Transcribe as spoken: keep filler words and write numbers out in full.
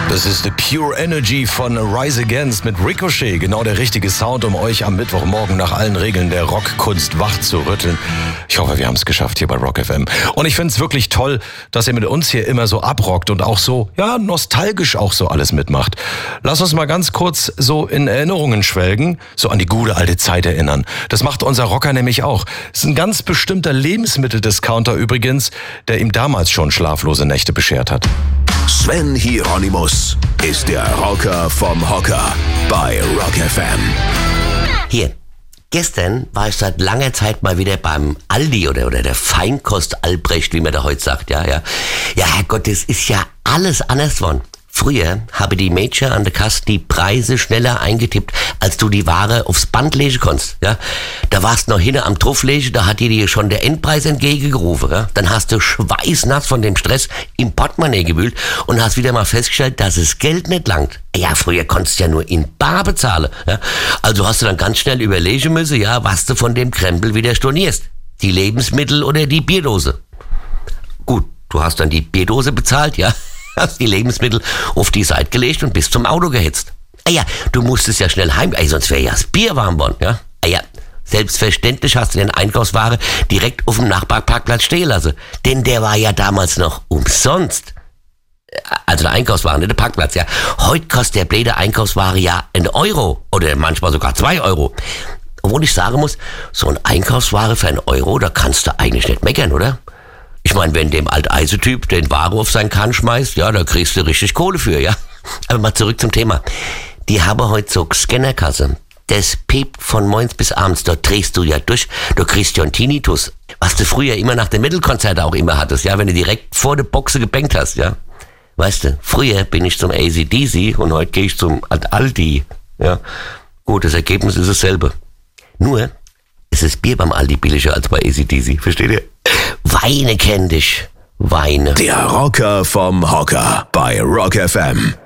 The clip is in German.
Das ist The Pure Energy von Rise Against mit Ricochet. Genau der richtige Sound, um euch am Mittwochmorgen nach allen Regeln der Rockkunst wach zu rütteln. Ich hoffe, wir haben es geschafft hier bei Rock F M. Und ich finde es wirklich toll, dass ihr mit uns hier immer so abrockt und auch so, ja, nostalgisch auch so alles mitmacht. Lass uns mal ganz kurz so in Erinnerungen schwelgen, so an die gute alte Zeit erinnern. Das macht unser Rocker nämlich auch. Es ist ein ganz bestimmter Lebensmitteldiscounter übrigens, der ihm damals schon schlaflose Nächte beschert hat. Sven Hieronymus ist der Rocker vom Hocker bei Rock F M. Hier, gestern war ich seit langer Zeit mal wieder beim Aldi oder, oder der Feinkost Albrecht, wie man da heute sagt. Ja, ja. Ja, Herrgott, das ist ja alles anders geworden. Früher habe die Mädchen an der Kasse die Preise schneller eingetippt, als du die Ware aufs Band legen konntest. Ja? Da warst noch hinten am Trufflegen, da hat dir schon der Endpreis entgegengerufen. Ja? Dann hast du schweißnass von dem Stress im Portemonnaie gewühlt und hast wieder mal festgestellt, dass das Geld nicht langt. Ja, früher konntest du ja nur in bar bezahlen. Ja? Also hast du dann ganz schnell überlegen müssen, ja, was du von dem Krempel wieder stornierst. Die Lebensmittel oder die Bierdose. Gut, du hast dann die Bierdose bezahlt, ja. Hast die Lebensmittel auf die Seite gelegt und bist zum Auto gehetzt. Ah ja, du musstest ja schnell heim, ey, sonst wäre ja das Bier warm worden, ja. Ah ja, selbstverständlich hast du den Einkaufsware direkt auf dem Nachbarparkplatz stehen lassen. Denn der war ja damals noch umsonst. Also der Einkaufswagen, nicht der Parkplatz, ja. Heute kostet der blöde Einkaufsware ja ein Euro oder manchmal sogar zwei Euro. Obwohl ich sagen muss, so ein Einkaufsware für einen Euro, da kannst du eigentlich nicht meckern, oder? Ich meine, wenn dem Alteisetyp den Ware auf seinen Kahn schmeißt, ja, da kriegst du richtig Kohle für, ja. Aber mal zurück zum Thema. Die haben heute so Scannerkasse. Das piept von morgens bis abends. Dort drehst du ja durch. Du kriegst ja einen Tinnitus. Was du früher immer nach dem Metal-Konzert auch immer hattest, ja, wenn du direkt vor der Boxe gebankt hast, ja. Weißt du, früher bin ich zum A C D C und heute gehe ich zum Aldi, ja. Gut, das Ergebnis ist dasselbe. Nur, es ist Bier beim Aldi billiger als bei A C D C, versteht ihr? Weine kenn dich, Weine. Der Rocker vom Hocker bei Rock F M.